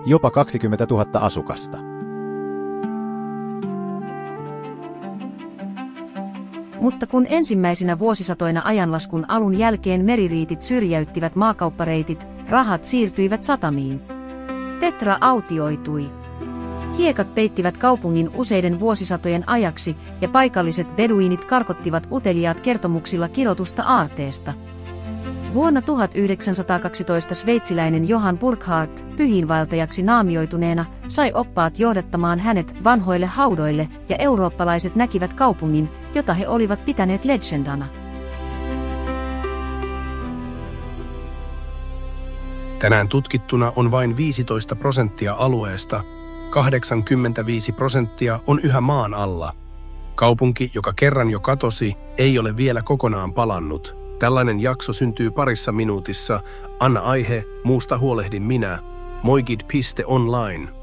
jopa 20 000 asukasta. Mutta kun ensimmäisinä vuosisatoina ajanlaskun alun jälkeen meririitit syrjäyttivät maakauppareitit, rahat siirtyivät satamiin. Petra autioitui. Hiekat peittivät kaupungin useiden vuosisatojen ajaksi, ja paikalliset beduinit karkottivat uteliaat kertomuksilla kirotusta aarteesta. Vuonna 1912 sveitsiläinen Johann Burckhardt, pyhiinvaeltajaksi naamioituneena, sai oppaat johdattamaan hänet vanhoille haudoille, ja eurooppalaiset näkivät kaupungin, jota he olivat pitäneet legendana. Tänään tutkittuna on vain 15% alueesta, 85% on yhä maan alla. Kaupunki, joka kerran jo katosi, ei ole vielä kokonaan palannut. Tällainen jakso syntyy parissa minuutissa. Anna aihe, muusta huolehdin minä. Moigid.online